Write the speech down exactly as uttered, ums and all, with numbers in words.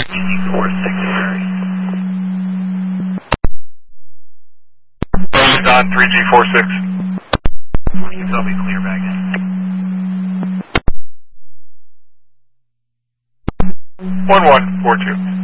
four six Mary. Is on three G four six. You can tell me clear back in. one one four two.